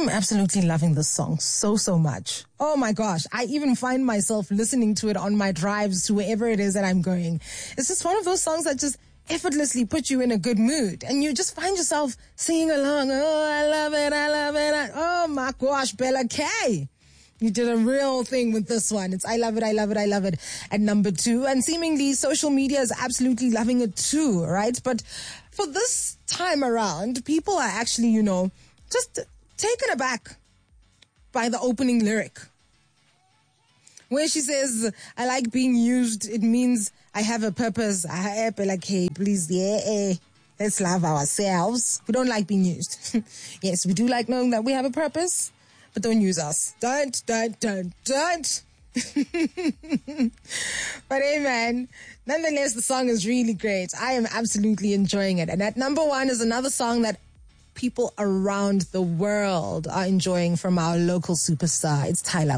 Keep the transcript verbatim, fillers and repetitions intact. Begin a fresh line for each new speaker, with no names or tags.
am absolutely loving this song so, so much. Oh my gosh. I even find myself listening to it on my drives to wherever it is that I'm going. It's just one of those songs that just effortlessly put you in a good mood. And you just find yourself singing along. Oh, I love it. I love it. Oh my gosh, Bella K. You did a real thing with this one. It's I love it, I love it, I love it at number two. And seemingly social media is absolutely loving it too, right? But for this time around, people are actually, you know, just taken aback by the opening lyric, where she says, I like being used. It means I have a purpose. I like, hey, please, yeah, eh, let's love ourselves. We don't like being used. Yes, we do like knowing that we have a purpose, but don't use us. Don't, don't, don't, don't. But hey, man, nonetheless, the song is really great. I am absolutely enjoying it. And at number one is another song that people around the world are enjoying from our local superstar. It's Tyla.